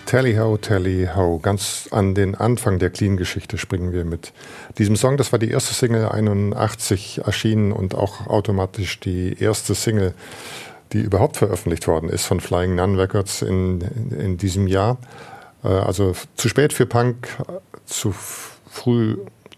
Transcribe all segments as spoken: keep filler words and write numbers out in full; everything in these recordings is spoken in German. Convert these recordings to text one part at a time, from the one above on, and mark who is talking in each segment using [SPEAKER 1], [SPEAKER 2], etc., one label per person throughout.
[SPEAKER 1] Tally Ho, Tally Ho. Ganz an den Anfang der Clean-Geschichte springen wir mit diesem Song. Das war die erste Single, einundachtzig erschienen und auch automatisch die erste Single, die überhaupt veröffentlicht worden ist von Flying Nun Records in, in, in diesem Jahr. Also zu spät für Punk, zu früh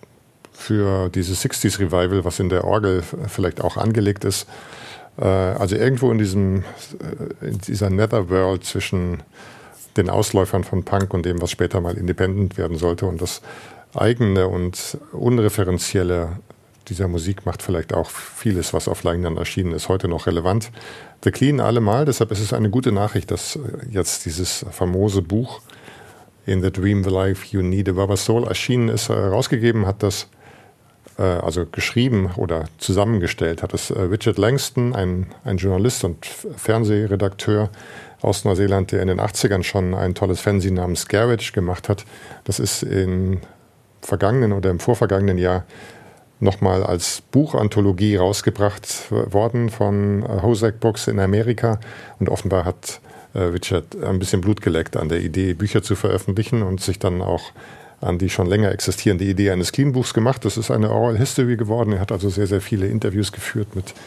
[SPEAKER 1] für dieses sechziger Revival, was in der Orgel vielleicht auch angelegt ist. Also irgendwo in diesem in dieser Netherworld zwischen den Ausläufern von Punk und dem, was später mal independent werden sollte. Und das eigene und unreferenzielle dieser Musik macht vielleicht auch vieles, was auf Flying Nun erschienen ist, heute noch relevant. The Clean allemal, deshalb ist es eine gute Nachricht, dass jetzt dieses famose Buch In the Dream the Life You Need a Rubber Soul erschienen ist, herausgegeben hat das, äh, also geschrieben oder zusammengestellt hat es äh, Richard Langston, ein, ein Journalist und Fernsehredakteur aus Neuseeland, der in den achtzigern schon ein tolles Fanzine namens Garage gemacht hat. Das ist im vergangenen oder im vorvergangenen Jahr nochmal als Buchanthologie rausgebracht worden von äh, Hosek Books in Amerika. Und offenbar hat äh, Richard ein bisschen Blut geleckt an der Idee, Bücher zu veröffentlichen und sich dann auch an die schon länger existierende Idee eines Clean-Buchs gemacht. Das ist eine Oral History geworden. Er hat also sehr, sehr viele Interviews geführt mit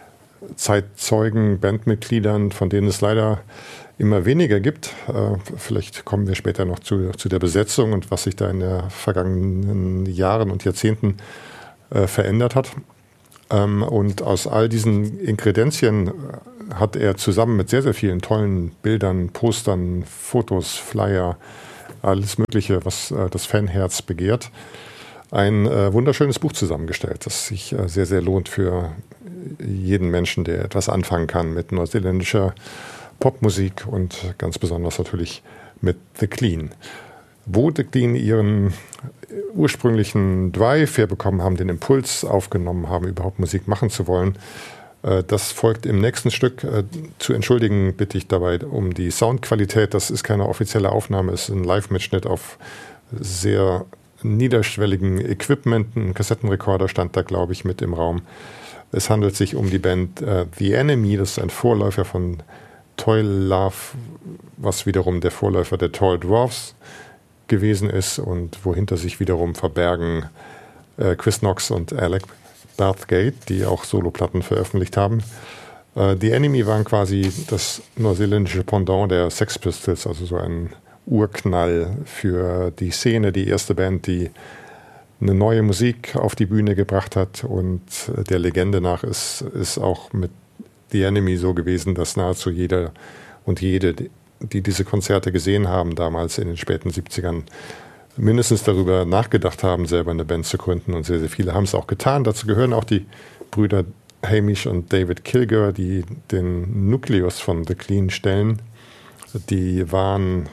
[SPEAKER 1] Zeitzeugen, Bandmitgliedern, von denen es leider immer weniger gibt. Äh, vielleicht kommen wir später noch zu, zu der Besetzung und was sich da in den vergangenen Jahren und Jahrzehnten äh, verändert hat. Ähm, und aus all diesen Inkredenzien hat er zusammen mit sehr, sehr vielen tollen Bildern, Postern, Fotos, Flyer, alles Mögliche, was äh, das Fanherz begehrt, ein äh, wunderschönes Buch zusammengestellt, das sich äh, sehr, sehr lohnt für jeden Menschen, der etwas anfangen kann mit neuseeländischer Popmusik und ganz besonders natürlich mit The Clean. Wo The Clean ihren ursprünglichen Drive herbekommen haben, den Impuls aufgenommen haben, überhaupt Musik machen zu wollen, äh, das folgt im nächsten Stück. Äh, zu entschuldigen bitte ich dabei um die Soundqualität. Das ist keine offizielle Aufnahme, es ist ein Live-Mitschnitt auf sehr niederschwelligen Equipment. Ein Kassettenrekorder stand da, glaube ich, mit im Raum. Es handelt sich um die Band uh, The Enemy, das ist ein Vorläufer von Toy Love, was wiederum der Vorläufer der Tall Dwarfs gewesen ist und wohinter sich wiederum verbergen uh, Chris Knox und Alec Bathgate, die auch Soloplatten veröffentlicht haben. Uh, The Enemy waren quasi das neuseeländische Pendant der Sex Pistols, also so ein Urknall für die Szene, die erste Band, die eine neue Musik auf die Bühne gebracht hat, und der Legende nach ist, ist auch mit The Enemy so gewesen, dass nahezu jeder und jede, die diese Konzerte gesehen haben, damals in den späten siebzigern, mindestens darüber nachgedacht haben, selber eine Band zu gründen, und sehr, sehr viele haben es auch getan. Dazu gehören auch die Brüder Hamish und David Kilgour, die den Nukleus von The Clean stellen. Die waren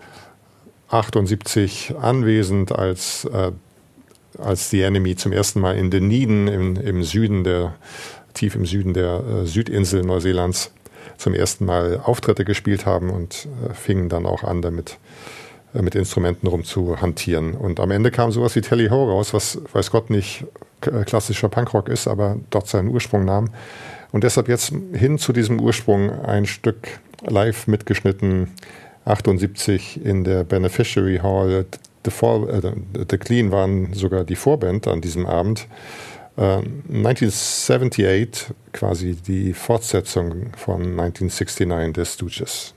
[SPEAKER 1] achtundsiebzig anwesend, als äh, als The Enemy zum ersten Mal in Dunedin im, im Süden der, tief im Süden der äh, Südinsel Neuseelands zum ersten Mal Auftritte gespielt haben und äh, fingen dann auch an, damit äh, mit Instrumenten rum zu hantieren. Und am Ende kam sowas wie Tally Ho raus, was weiß Gott nicht äh, klassischer Punkrock ist, aber dort seinen Ursprung nahm. Und deshalb jetzt hin zu diesem Ursprung ein Stück live mitgeschnitten, achtundsiebzig in der Beneficiary Hall. The, Fall, äh, The Clean waren sogar die Vorband an diesem Abend. Äh, neunzehnhundertachtundsiebzig, quasi die Fortsetzung von neunzehnhunderneunundsechzig der Stooges.